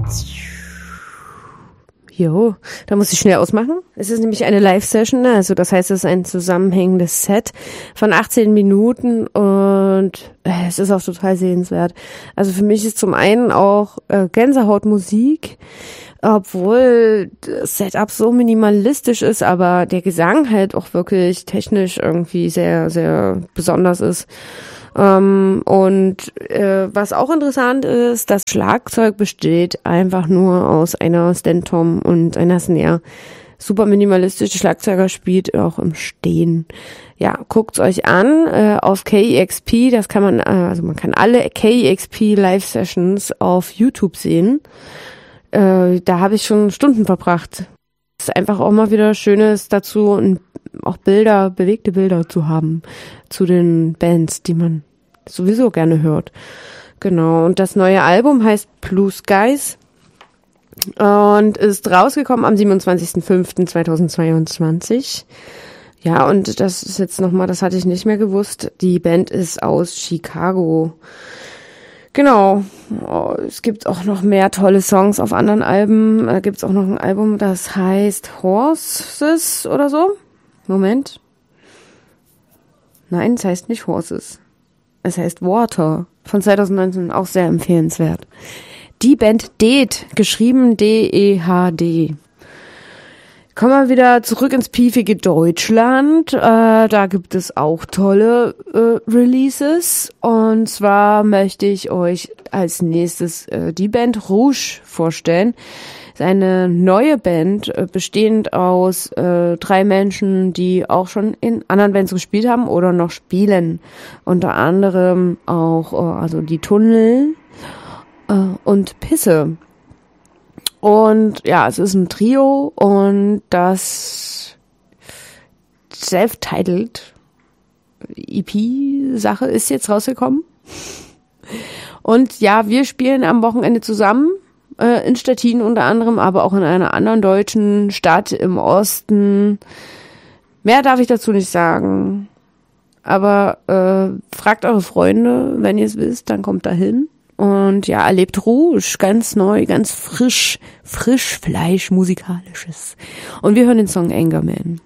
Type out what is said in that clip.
Jo, da muss ich schnell ausmachen. Es ist nämlich eine Live-Session, also das heißt, es ist ein zusammenhängendes Set von 18 Minuten und es ist auch total sehenswert. Also für mich ist zum einen auch Gänsehautmusik, obwohl das Setup so minimalistisch ist, aber der Gesang halt auch wirklich technisch irgendwie sehr, sehr besonders ist. Was auch interessant ist, das Schlagzeug besteht einfach nur aus einer Stand-Tom und einer Snare. Super minimalistisch, der Schlagzeuger spielt auch im Stehen. Ja, guckt's euch an auf KEXP, das kann man, also man kann alle KEXP Live-Sessions auf YouTube sehen. Da habe ich schon Stunden verbracht. Es ist einfach auch mal wieder Schönes dazu und auch Bilder, bewegte Bilder zu haben zu den Bands, die man sowieso gerne hört. Genau, und das neue Album heißt Blue Skies und ist rausgekommen am 27.05.2022. Ja, und das ist jetzt nochmal, das hatte ich nicht mehr gewusst, die Band ist aus Chicago. Genau, es gibt auch noch mehr tolle Songs auf anderen Alben. Da gibt es auch noch ein Album, das heißt Horses oder so. Moment. Nein, es heißt nicht Horses. Es heißt Water von 2019, auch sehr empfehlenswert. Die Band Dead, geschrieben D-E-H-D. Kommen wir wieder zurück ins piefige Deutschland. Da gibt es auch tolle Releases. Und zwar möchte ich euch als nächstes die Band Rouge vorstellen. Das ist eine neue Band, bestehend aus 3 Menschen, die auch schon in anderen Bands gespielt haben oder noch spielen. Unter anderem auch also die Tunnel und Pisse. Und ja, es ist ein Trio und das self-titled EP-Sache ist jetzt rausgekommen. Und ja, wir spielen am Wochenende zusammen in Stettin unter anderem, aber auch in einer anderen deutschen Stadt im Osten. Mehr darf ich dazu nicht sagen. Aber fragt eure Freunde, wenn ihr es wisst, dann kommt da hin. Und ja, erlebt Rouge, ganz neu, ganz frisch Fleisch, musikalisches. Und wir hören den Song Angerman.